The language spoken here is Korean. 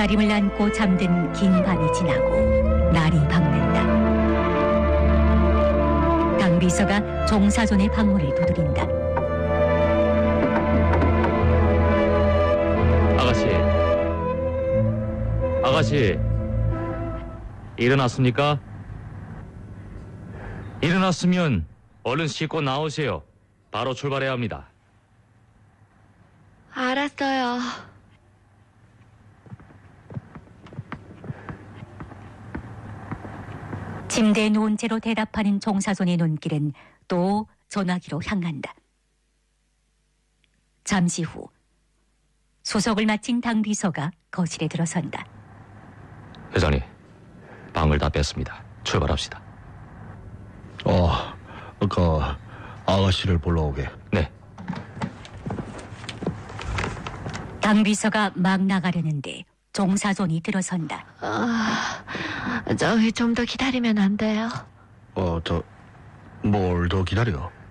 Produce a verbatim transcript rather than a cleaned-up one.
기다림을 안고 잠든 긴 밤이 지나고 날이 밝는다. 당 비서가 종사존의 방문을 두드린다. 아가씨, 아가씨, 일어났습니까? 일어났으면 얼른 씻고 나오세요. 바로 출발해야 합니다. 알았어요. 침대에 누운 채로 대답하는 종사손의 눈길은 또 전화기로 향한다. 잠시 후 수속을 마친 당 비서가 거실에 들어선다. 회장님, 방을 다 뺐습니다. 출발합시다. 어, 그 아가씨를 불러오게. 네. 당 비서가 막 나가려는데 종사손이 들어선다. 아, 저기 좀 더 기다리면 안 돼요? 어, 저 뭘 더 기다려?